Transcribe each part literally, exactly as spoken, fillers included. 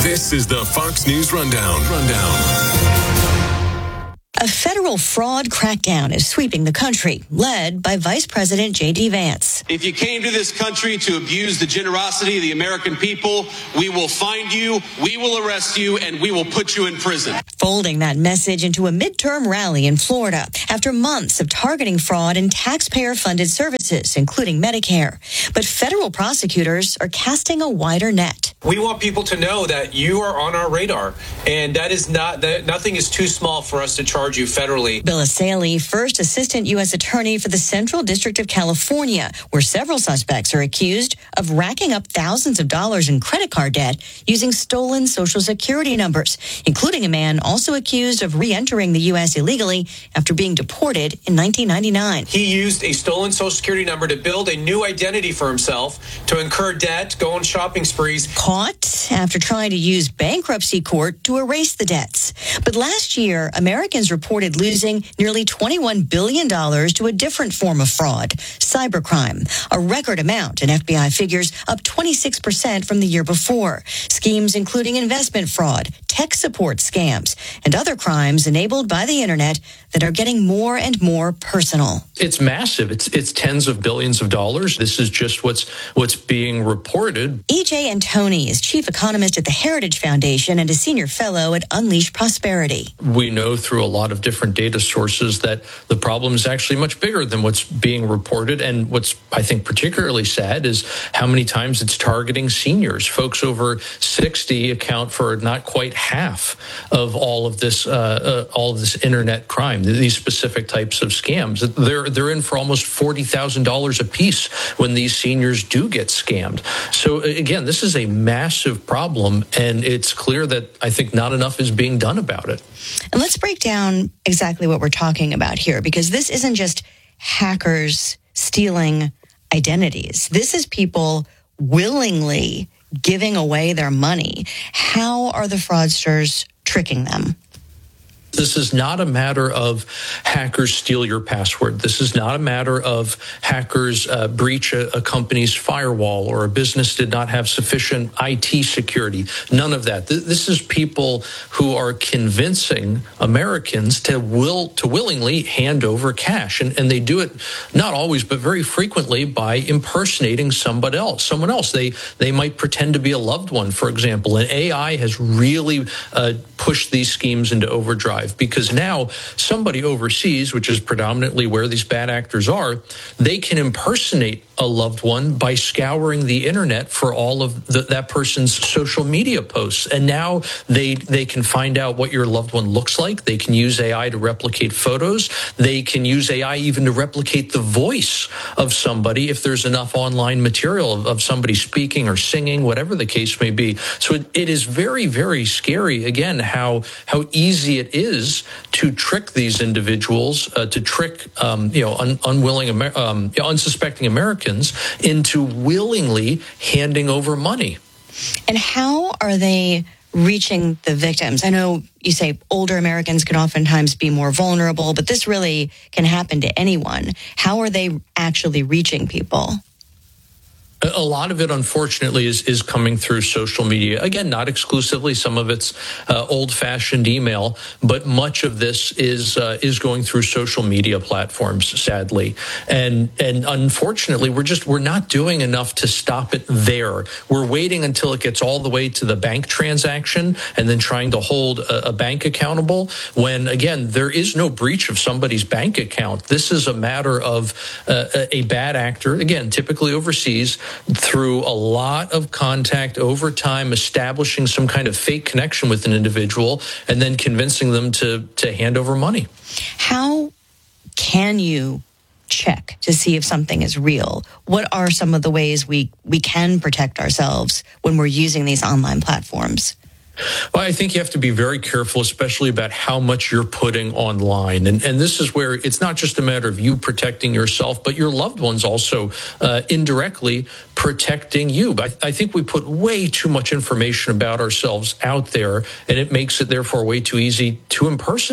This is the Fox News Rundown. Rundown. A federal fraud crackdown is sweeping the country, led by Vice President J D. Vance. If you came to this country to abuse the generosity of the American people, we will find you, we will arrest you, and we will put you in prison. Folding that message into a midterm rally in Florida after months of targeting fraud in taxpayer-funded services, including Medicare. But federal prosecutors are casting a wider net. We want people to know that you are on our radar, and that is not that nothing is too small for us to charge you federally. Bill Asaley, first assistant U S attorney for the Central District of California, where several suspects are accused of racking up thousands of dollars in credit card debt using stolen Social Security numbers, including a man also accused of re-entering the U S illegally after being deported in nineteen ninety-nine. He used a stolen Social Security number to build a new identity for himself, to incur debt, go on shopping sprees. Caught after trying to use bankruptcy court to erase the debts. But last year, Americans reported losing nearly twenty-one billion dollars to a different form of fraud, cybercrime, a record amount in F B I figures, up twenty-six percent from the year before. Schemes including investment fraud, tech support scams, and other crimes enabled by the internet that are getting more and more personal. It's massive. It's it's tens of billions of dollars. This is just what's what's being reported. E J Antoni is chief economist at the Heritage Foundation and a senior fellow at Unleash Prosperity. We know through a lot of different data sources that the problem is actually much bigger than what's being reported. And what's, I think, particularly sad is how many times it's targeting seniors. Folks over sixty account for not quite half of all of this, uh, uh, all of this internet crime. These specific types of scams. They're they're in for almost forty thousand dollars a piece when these seniors do get scammed. So again, this is a massive problem, and it's clear that I think not enough is being done about it. And let's break down exactly what we're talking about here, because this isn't just hackers stealing identities. This is people willingly giving away their money. How are the fraudsters tricking them? This is not a matter of hackers steal your password. This is not a matter of hackers uh, breach a, a company's firewall or a business did not have sufficient I T security. None of that. Th- this is people who are convincing Americans to will to willingly hand over cash. And, and they do it not always, but very frequently by impersonating somebody else, someone else. They, they might pretend to be a loved one, for example. And A I has really uh, pushed these schemes into overdrive. Because now somebody overseas, which is predominantly where these bad actors are, they can impersonate a loved one by scouring the internet for all of the, that person's social media posts. And now they they can find out what your loved one looks like. They can use A I to replicate photos. They can use A I even to replicate the voice of somebody if there's enough online material of, of somebody speaking or singing, whatever the case may be. So it, it is very, very scary, again, how how easy it is to trick these individuals, uh, to trick um, you know un, unwilling, Amer- um, unsuspecting Americans into willingly handing over money. And how are they reaching the victims? I know you say older Americans can oftentimes be more vulnerable, but this really can happen to anyone. How are they actually reaching people? A lot of it, unfortunately, is, is coming through social media. Again, not exclusively. Some of it's uh, old-fashioned email, but much of this is uh, is going through social media platforms, sadly. And and unfortunately, we're just we're not doing enough to stop it there. We're waiting until it gets all the way to the bank transaction and then trying to hold a, a bank accountable. When again, there is no breach of somebody's bank account. This is a matter of uh, a, a bad actor, again, typically overseas, through a lot of contact over time, establishing some kind of fake connection with an individual and then convincing them to, to hand over money. How can you check to see if something is real? What are some of the ways we, we can protect ourselves when we're using these online platforms? Well, I think you have to be very careful, especially about how much you're putting online. And, and this is where it's not just a matter of you protecting yourself, but your loved ones also uh, indirectly protecting you. But I, I think we put way too much information about ourselves out there, and it makes it therefore way too easy to impersonate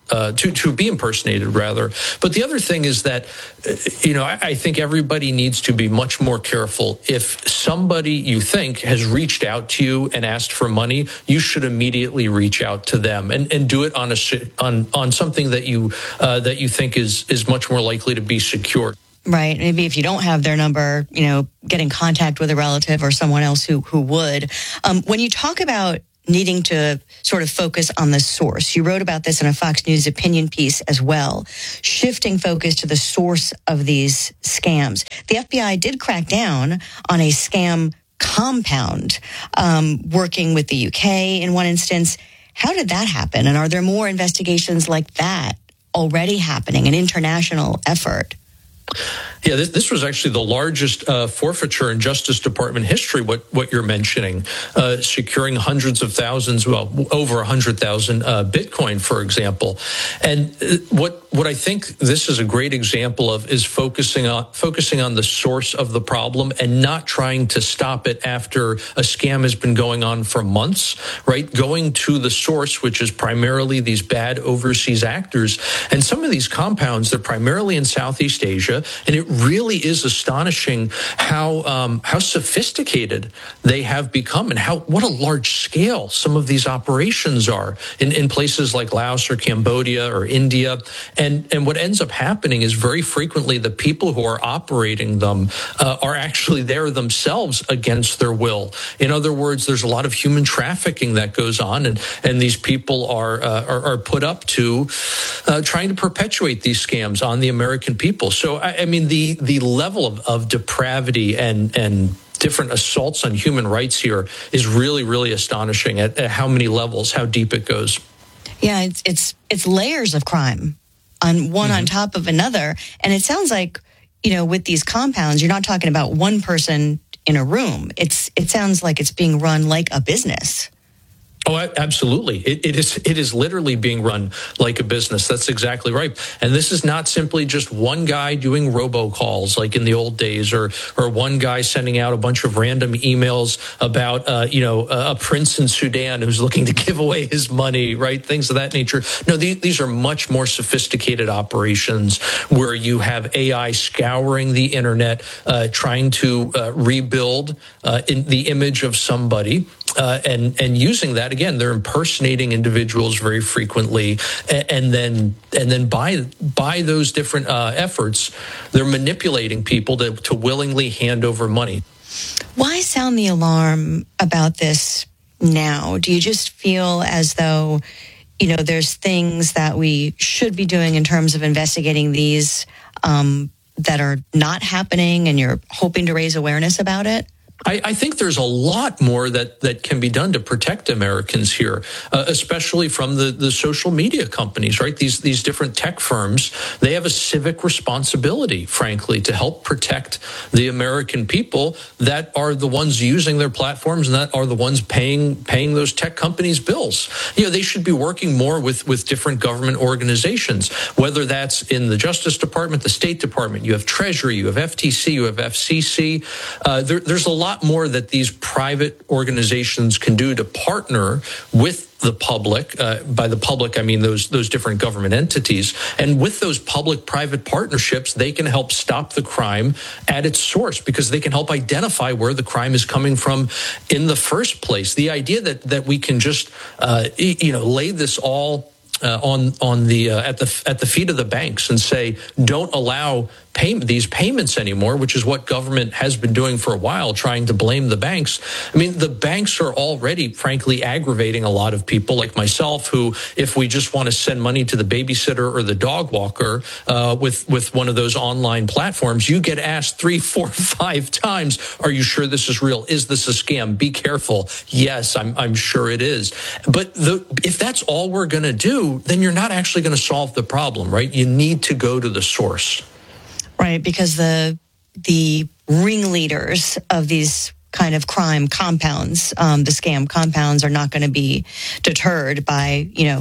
uh, to to be impersonated, rather. But the other thing is that, you know, I, I think everybody needs to be much more careful. If somebody you think has reached out to you and asked for money, you should immediately reach out to them and, and do it on a on on something that you uh, that you think is is much more likely to be secure. Right. Maybe if you don't have their number, you know, get in contact with a relative or someone else who who would. Um, when you talk about needing to sort of focus on the source, you wrote about this in a Fox News opinion piece as well, shifting focus to the source of these scams. The F B I did crack down on a scam compound, um, working with the U K in one instance. How did that happen? And are there more investigations like that already happening, an international effort? Yeah, this, this was actually the largest uh, forfeiture in Justice Department history, what, what you're mentioning, uh, securing hundreds of thousands, well, over one hundred thousand uh, Bitcoin, for example. And what what I think this is a great example of is focusing on focusing on the source of the problem and not trying to stop it after a scam has been going on for months, right? Going to the source, which is primarily these bad overseas actors. And some of these compounds, they're primarily in Southeast Asia. And it really is astonishing how um, how sophisticated they have become and how what a large scale some of these operations are in, in places like Laos or Cambodia or India. And, and what ends up happening is very frequently the people who are operating them uh, are actually there themselves against their will. In other words, there's a lot of human trafficking that goes on, and, and these people are, uh, are, are put up to uh, trying to perpetuate these scams on the American people. So, I, I mean, the the level of, of depravity and and different assaults on human rights here is really, really astonishing at, at how many levels, how deep it goes. Yeah, it's it's it's layers of crime on one mm-hmm. on top of another. And it sounds like, you know, with these compounds, you're not talking about one person in a room. It's it sounds like it's being run like a business. Oh, absolutely. It, it is it is literally being run like a business. That's exactly right. And this is not simply just one guy doing robocalls like in the old days, or or one guy sending out a bunch of random emails about, uh, you know, a prince in Sudan who's looking to give away his money, right? Things of that nature. No, these, these are much more sophisticated operations where you have A I scouring the internet, uh, trying to uh, rebuild uh, in the image of somebody. Uh, and and using that, again, they're impersonating individuals very frequently, and, and then and then by by those different uh, efforts, they're manipulating people to, to willingly hand over money. Why sound the alarm about this now? Do you just feel as though, you know, there's things that we should be doing in terms of investigating these um, that are not happening, and you're hoping to raise awareness about it? I, I think there's a lot more that, that can be done to protect Americans here, uh, especially from the, the social media companies, right? These these different tech firms, they have a civic responsibility, frankly, to help protect the American people that are the ones using their platforms and that are the ones paying paying those tech companies bills. You know, they should be working more with, with different government organizations, whether that's in the Justice Department, the State Department, you have Treasury, you have F T C, you have F C C. Uh, there, there's a lot more that these private organizations can do to partner with the public. Uh, by the public, I mean those those different government entities. And with those public-private partnerships, they can help stop the crime at its source, because they can help identify where the crime is coming from in the first place. The idea that that we can just uh, you know lay this all Uh, on on the uh, at the at the feet of the banks and say, don't allow pay, these payments anymore, which is what government has been doing for a while, trying to blame the banks. I mean, the banks are already, frankly, aggravating a lot of people like myself, who, if we just want to send money to the babysitter or the dog walker uh, with with one of those online platforms, you get asked three, four, five times, "Are you sure this is real? Is this a scam? Be careful." Yes, I'm I'm sure it is. But the, if that's all we're going to do, then you're not actually going to solve the problem, right? You need to go to the source. Right, because the the ringleaders of these kind of crime compounds, um, the scam compounds, are not going to be deterred by, you know,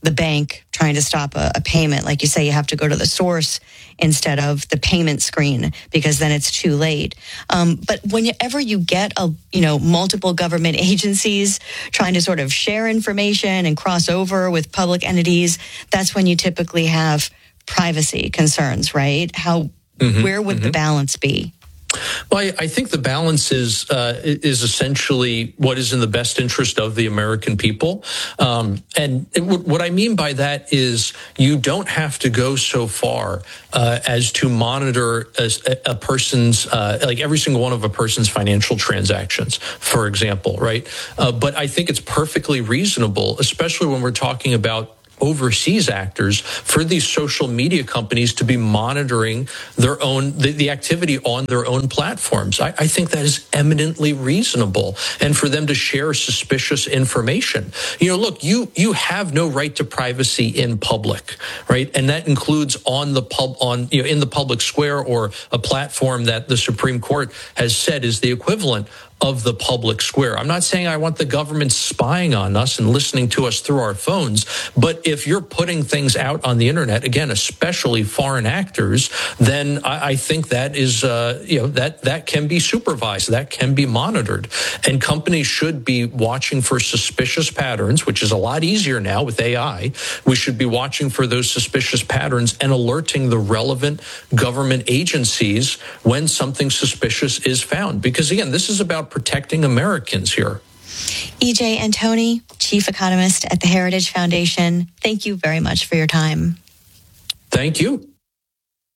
the bank trying to stop a, a payment. Like you say, you have to go to the source instead of the payment screen because then it's too late. Um, but whenever you get a, you know, multiple government agencies trying to sort of share information and cross over with public entities, that's when you typically have privacy concerns, right? How, mm-hmm, where would mm-hmm. the balance be? Well, I, I think the balance is uh, is essentially what is in the best interest of the American people. Um, and it, what I mean by that is you don't have to go so far uh, as to monitor a, a person's, uh, like every single one of a person's financial transactions, for example, right? Uh, but I think it's perfectly reasonable, especially when we're talking about overseas actors, for these social media companies to be monitoring their own the, the activity on their own platforms. I, I think that is eminently reasonable, and for them to share suspicious information. You know, look, you you have no right to privacy in public, right? And that includes on the pub on you know in the public square or a platform that the Supreme Court has said is the equivalent of the public square. I'm not saying I want the government spying on us and listening to us through our phones, but if you're putting things out on the internet, again, especially foreign actors, then I, I think that is, uh, you know, that that can be supervised, that can be monitored, and companies should be watching for suspicious patterns, which is a lot easier now with A I. We should be watching for those suspicious patterns and alerting the relevant government agencies when something suspicious is found, because again, this is about protecting Americans here. E J Antoni, Chief Economist at the Heritage Foundation, thank you very much for your time. Thank you.